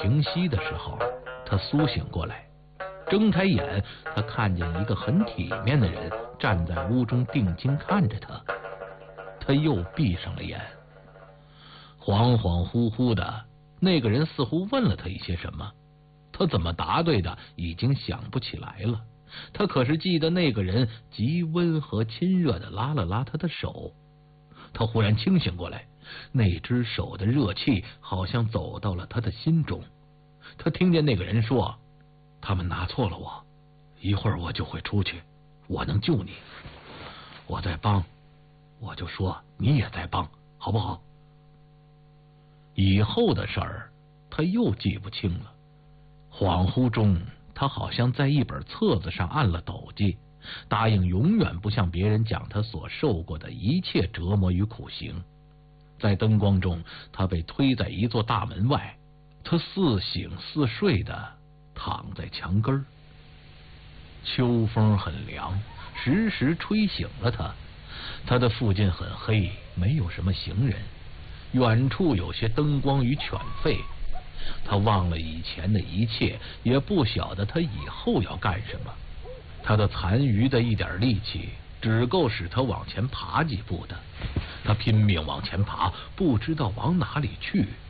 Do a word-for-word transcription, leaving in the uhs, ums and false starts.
平息的时候，他苏醒过来，睁开眼，他看见一个很体面的人站在屋中定睛看着他。他又闭上了眼，恍恍惚惚的，那个人似乎问了他一些什么，他怎么答对的已经想不起来了。他可是记得那个人极温和亲热的拉了拉他的手。他忽然清醒过来，那只手的热气好像走到了他的心中。他听见那个人说：他们拿错了我，一会儿我就会出去，我能救你，我在帮，我就说你也在帮，好不好？以后的事儿他又记不清了。恍惚中，他好像在一本册子上按了斗记，答应永远不向别人讲他所受过的一切折磨与苦刑。在灯光中，他被推在一座大门外，他似醒似睡的躺在墙根儿。秋风很凉，时时吹醒了他。他的附近很黑，没有什么行人，远处有些灯光与犬吠。他忘了以前的一切，也不晓得他以后要干什么。他的残余的一点力气只够使他往前爬几步的。他拼命往前爬，不知道往哪里去，